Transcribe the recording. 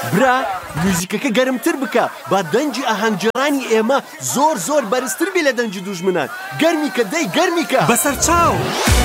برا موزیکەکە گەرمتر بکە با دەنجی ئاهەنگجێڕانی ئێمە زۆر بەرزتر بێ لە دەنجی دوژمنان. گەرمی کە دەی گەرمی کە بەسەر چاو